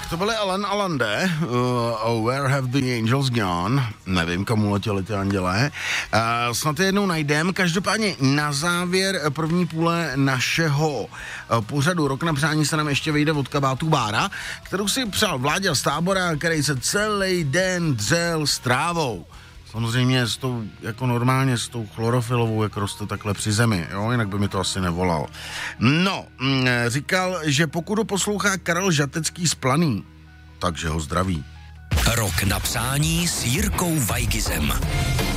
to byly Alan Alande, Where Have the Angels Gone, nevím, komu letěli ty andělé, snad je jednou najdem. Každopádně na závěr první půle našeho pořadu Rok na přání se nám ještě vyjde od kabátu Bára, kterou si přál Vláďa z Tábora, který se celý den dřel s trávou. Samozřejmě s tou, jako normálně s tou chlorofilovou, jak roste takhle při zemi, jo, jinak by mi to asi nevolal. No, říkal, že pokud ho poslouchá Karel Žatecký z Planý, takže ho zdraví. Rok na přání s Jirkou Weigizem.